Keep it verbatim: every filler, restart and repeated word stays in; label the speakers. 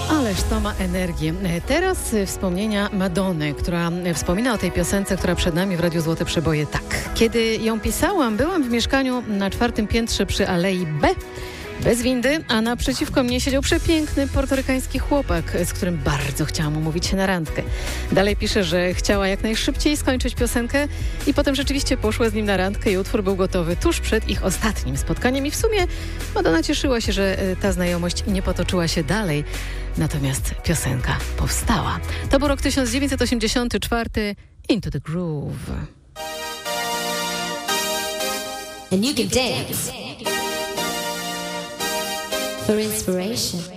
Speaker 1: Ależ to ma energię. Teraz wspomnienia Madonny, która wspomina o tej piosence, która przed nami w Radiu Złote Przeboje tak. Kiedy ją pisałam, byłam w mieszkaniu na czwartym piętrze przy Alei B, bez windy, a naprzeciwko mnie siedział przepiękny portorykański chłopak, z którym bardzo chciałam umówić się na randkę. Dalej pisze, że chciała jak najszybciej skończyć piosenkę i potem rzeczywiście poszła z nim na randkę i utwór był gotowy tuż przed ich ostatnim spotkaniem i w sumie Madonna cieszyła się, że ta znajomość nie potoczyła się dalej, natomiast piosenka powstała. To był rok tysiąc dziewięćset osiemdziesiąty czwarty. Into the Groove.
Speaker 2: And you can dance for inspiration.